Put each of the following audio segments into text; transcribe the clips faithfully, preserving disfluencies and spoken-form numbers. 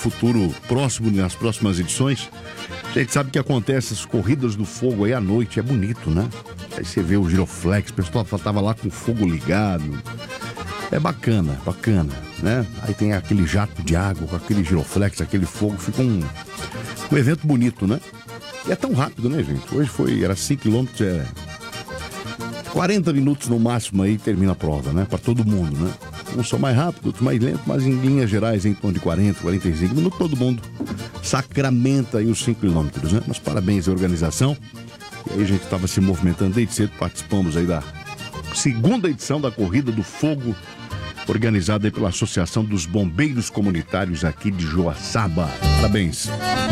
futuro próximo, nas próximas edições. A gente sabe que acontece as corridas do fogo aí à noite, é bonito, né? Aí você vê o giroflex, o pessoal tava lá com o fogo ligado. É bacana, bacana, né? Aí tem aquele jato de água com aquele giroflex, aquele fogo, fica um, um evento bonito, né? E é tão rápido, né, gente? Hoje foi, era cinco quilômetros, é quarenta minutos no máximo aí termina a prova, né? Pra todo mundo, né? Uns são mais rápidos, outros mais lentos, mas em linhas gerais, em torno de quarenta, quarenta e cinco minutos, todo mundo sacramenta aí os cinco quilômetros, né? Mas parabéns à organização. E aí a gente estava se movimentando desde cedo, participamos aí da segunda edição da Corrida do Fogo, organizada aí pela Associação dos Bombeiros Comunitários aqui de Joaçaba. Parabéns.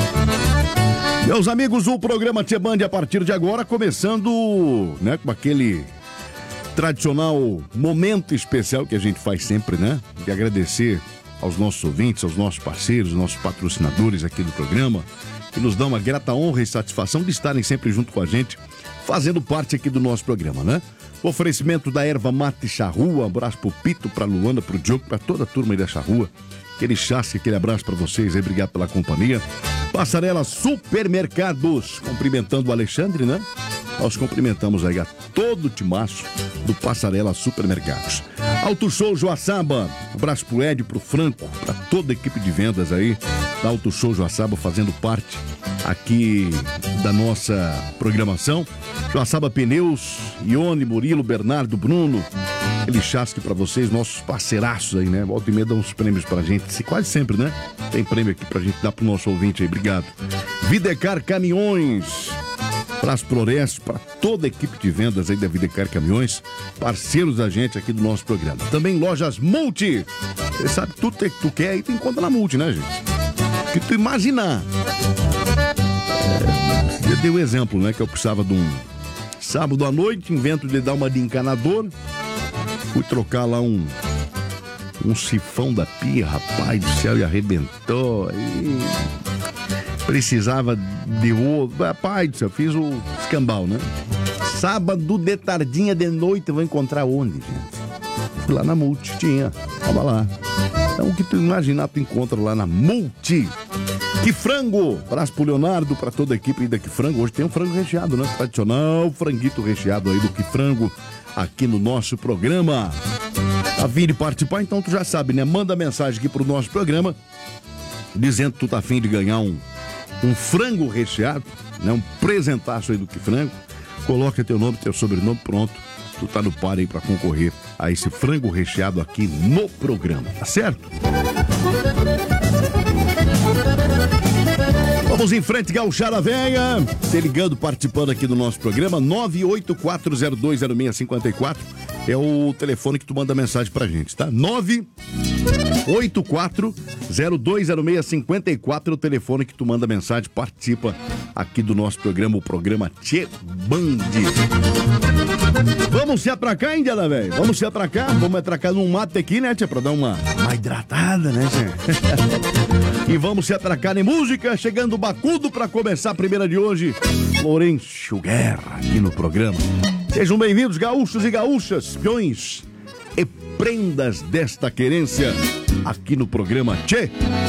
Meus amigos, o programa Tchê Band a partir de agora começando, né, com aquele tradicional momento especial que a gente faz sempre, né? De agradecer aos nossos ouvintes, aos nossos parceiros, nossos patrocinadores aqui do programa, que nos dão uma grata honra e satisfação de estarem sempre junto com a gente, fazendo parte aqui do nosso programa, né? O oferecimento da Erva Mate Charrua, um abraço pro Pito, pra Luana, pro Diogo, pra toda a turma aí da Charrua. Aquele chasque, aquele abraço pra vocês aí, obrigado pela companhia. Passarela Supermercados, cumprimentando o Alexandre, né? Nós cumprimentamos aí a todo o timaço do Passarela Supermercados. Auto Show Joaçaba, um abraço pro Ed, pro Franco, pra toda a equipe de vendas aí da Auto Show Joaçaba, fazendo parte aqui da nossa programação. Joaçaba Pneus, Ione, Murilo, Bernardo, Bruno, aquele chasque pra vocês, nossos parceiraços aí, né? Volta e meia dá uns prêmios pra gente, quase sempre, né? Tem prêmio aqui pra gente dar pro nosso ouvinte aí, obrigado. Videcar Caminhões, Abraço pro Orestes, para toda a equipe de vendas aí da Videcar Caminhões, parceiros da gente aqui do nosso programa. Também Lojas Multi. Você sabe, tudo que tu quer aí tu encontra na Multi, né, gente? O que tu imaginar. É, eu dei o um exemplo, né, que eu precisava de um sábado à noite, invento de dar uma de encanador. Fui trocar lá um um sifão da pia, rapaz do céu, e arrebentou. E precisava de outro. Rapaz do céu, fiz o escambau, né? Sábado de tardinha de noite eu vou encontrar onde, gente? Lá na Multi, tinha. Tava lá. Então o que tu imaginar tu encontra lá na Multi. Que frango! Abraço pro Leonardo, pra toda a equipe aí da Que Frango. Hoje tem um frango recheado, né? Tradicional franguito recheado aí do Que Frango aqui no nosso programa. A fim de participar, então tu já sabe, né? Manda mensagem aqui pro nosso programa dizendo que tu tá a fim de ganhar um, um frango recheado, né? Um presentaço aí do Que Frango. Coloca teu nome, teu sobrenome, pronto. Tu tá no par aí pra concorrer a esse frango recheado aqui no programa, tá certo? Vamos em frente, Gauchada Véia. Se ligando, participando aqui do nosso programa. nove oito quatro zero dois zero seis cinco quatro é o telefone que tu manda mensagem pra gente, tá? nove oito quatro zero dois zero seis cinco quatro é o telefone que tu manda mensagem, participa aqui do nosso programa, o programa Tchê Band. Vamos se atracar, hein, Diana, velho? Vamos se atracar? Vamos atracar num mate aqui, né, tia? Pra dar uma, uma hidratada, né, tia? E vamos se atracar em música, chegando o Bacudo pra começar a primeira de hoje. Lourenço Guerra aqui no programa. Sejam bem-vindos, gaúchos e gaúchas, peões e prendas desta querência aqui no programa Tchê